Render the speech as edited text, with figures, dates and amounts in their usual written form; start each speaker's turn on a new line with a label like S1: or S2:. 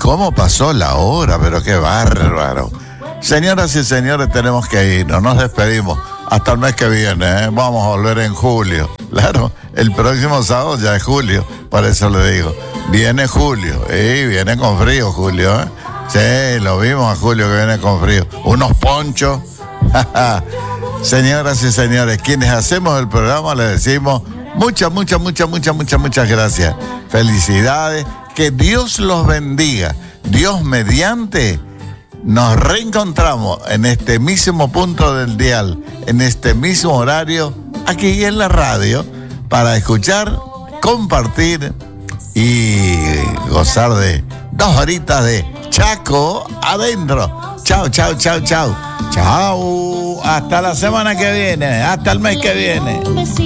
S1: cómo pasó la hora, pero qué bárbaro. Señoras y señores, tenemos que irnos, nos despedimos hasta el mes que viene, ¿eh? Vamos a volver en julio. Claro, el próximo sábado ya es julio, por eso le digo, viene julio, y viene con frío Julio, ¿eh? Sí, lo vimos a Julio que viene con frío. Unos ponchos. Señoras y señores, quienes hacemos el programa les decimos muchas gracias. Felicidades, que Dios los bendiga. Dios mediante, nos reencontramos en este mismo punto del dial, en este mismo horario, aquí en la radio, para escuchar, compartir y gozar de 2 horitas de Chaco adentro. Chao. Chao. Hasta la semana que viene, hasta el mes que viene.